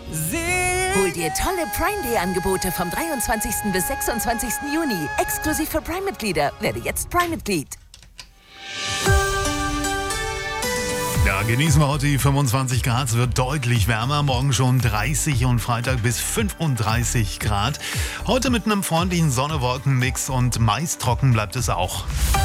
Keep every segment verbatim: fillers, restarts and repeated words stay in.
Hol dir tolle Prime Day Angebote vom dreiundzwanzigsten bis sechsundzwanzigsten Juni. Exklusiv für Prime-Mitglieder. Werde jetzt Prime-Mitglied. Ja, genießen wir heute die fünfundzwanzig Grad. Es wird deutlich wärmer. Morgen schon dreißig und Freitag bis fünfunddreißig Grad. Heute mit einem freundlichen Sonne-Wolken-Mix und meist trocken bleibt es auch.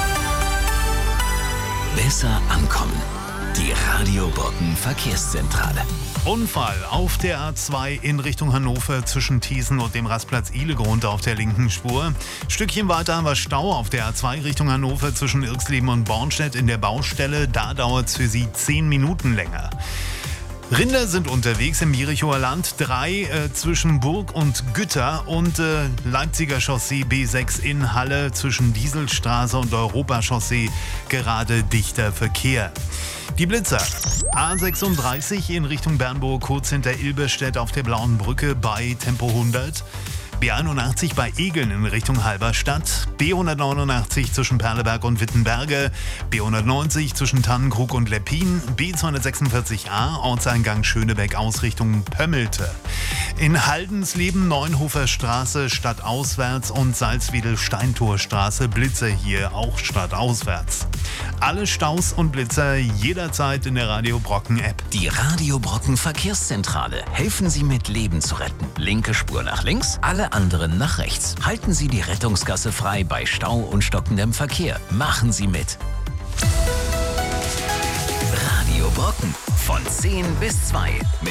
Besser ankommen. Die Radio Brocken Verkehrszentrale. Unfall auf der A zwei in Richtung Hannover zwischen Thießen und dem Rastplatz Ihlegrund auf der linken Spur. Stückchen weiter haben wir Stau auf der A zwei Richtung Hannover zwischen Irxleben und Bornstedt in der Baustelle. Da dauert es für Sie zehn Minuten länger. Rinder sind unterwegs im Jerichoer Land, drei äh, zwischen Burg und Gütter und äh, Leipziger Chaussee B sechs in Halle zwischen Dieselstraße und Europachaussee gerade dichter Verkehr. Die Blitzer. A sechsunddreißig in Richtung Bernburg, kurz hinter Ilberstedt auf der Blauen Brücke bei Tempo hundert. B einundachtzig bei Egeln in Richtung Halberstadt, B hundertneunundachtzig zwischen Perleberg und Wittenberge, B hundertneunzig zwischen Tannenkrug und Leppin, B zweihundertsechsundvierzig A, Ortseingang Schönebeck Ausrichtung Pömmelte. In Haldensleben Neunhofer Straße stadtauswärts und Salzwedel-Steintorstraße Blitzer hier auch stadtauswärts. Alle Staus und Blitzer jederzeit in der Radio Brocken App. Die Radio Brocken Verkehrszentrale. Helfen Sie mit, Leben zu retten. Linke Spur nach links, alle anderen nach rechts. Halten Sie die Rettungsgasse frei bei Stau und stockendem Verkehr. Machen Sie mit. Radio Brocken von zehn bis zwei.